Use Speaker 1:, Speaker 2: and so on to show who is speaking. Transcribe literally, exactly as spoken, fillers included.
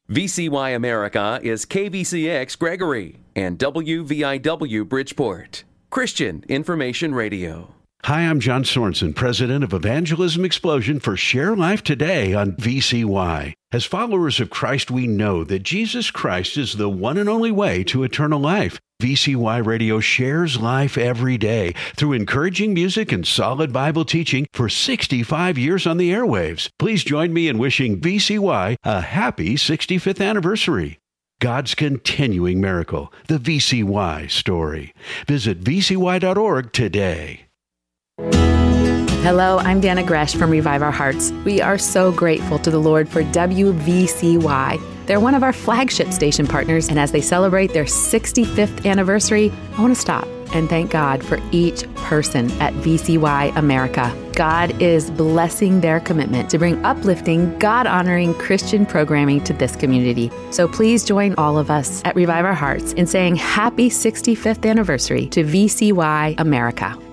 Speaker 1: V C Y America is K V C X Gregory and W V I W Bridgeport. Christian Information Radio.
Speaker 2: Hi, I'm John Sorensen, president of Evangelism Explosion for Share Life Today on V C Y. As followers of Christ, we know that Jesus Christ is the one and only way to eternal life. V C Y Radio shares life every day through encouraging music and solid Bible teaching for sixty-five years on the airwaves. Please join me in wishing V C Y a happy sixty-fifth anniversary. God's continuing miracle, the V C Y story. Visit V C Y dot org today.
Speaker 3: Hello, I'm Dana Gresh from Revive Our Hearts. We are so grateful to the Lord for W V C Y. They're one of our flagship station partners, and as they celebrate their sixty-fifth anniversary, I want to stop and thank God for each person at V C Y America. God is blessing their commitment to bring uplifting, God-honoring Christian programming to this community. So please join all of us at Revive Our Hearts in saying happy sixty-fifth anniversary to V C Y America.